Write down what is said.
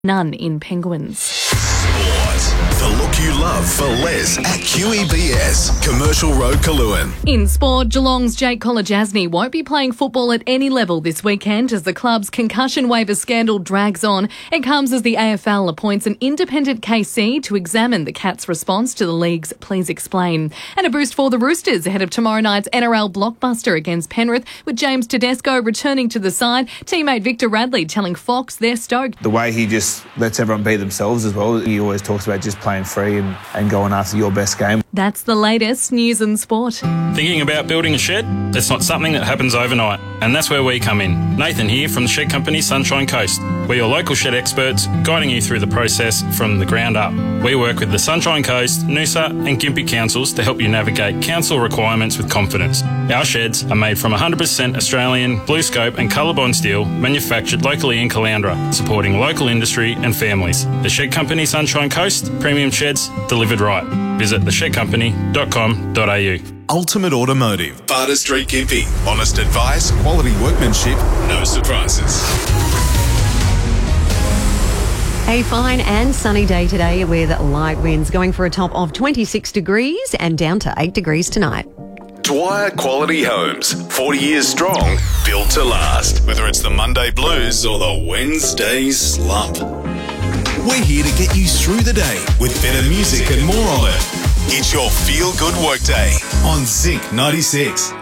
none in Penguins. Sport. The look you love for Les at QEBS, Commercial Road, Calloohan. In sport, Geelong's Jake Kolodjasny won't be playing football at any level this weekend as the club's concussion waiver scandal drags on. It comes as the AFL appoints an independent KC to examine the Cats' response to the league's Please Explain. And a boost for the Roosters ahead of tomorrow night's NRL blockbuster against Penrith, with James Tedesco returning to the side. Teammate Victor Radley telling Fox they're stoked. The way he just lets everyone be themselves as well. He always talks about just playing free and going after your best game. That's the latest news and sport. Thinking about building a shed? It's not something that happens overnight, and that's where we come in. Nathan here from the shed company Sunshine Coast. We're your local shed experts, guiding you through the process from the ground up. We work with the Sunshine Coast, Noosa and Gympie councils to help you navigate council requirements with confidence. Our sheds are made from 100% Australian BlueScope and Colorbond steel, manufactured locally in Caloundra, supporting local industry and families. The Shed Company Sunshine Coast, premium sheds delivered right. Visit theshedcompany.com.au. Ultimate Automotive, Barter Street, Gympie. Honest advice, quality workmanship, no surprises. A fine and sunny day today with light winds going for a top of 26 degrees and down to 8 degrees tonight. Dwyer Quality Homes, 40 years strong, built to last. Whether it's the Monday blues or the Wednesday slump. We're here to get you through the day with better music and more of it. It's your feel-good workday on Zinc 96.